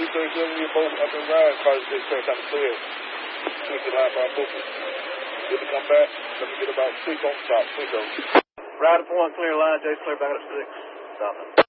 237, you're both up and riding. Cars is straight out of 12. Switch it high by focus. Good to come back. Let me get about 6 on top. Switch over. Right up 1, clear line. Jay's clear back at 6. Stopping.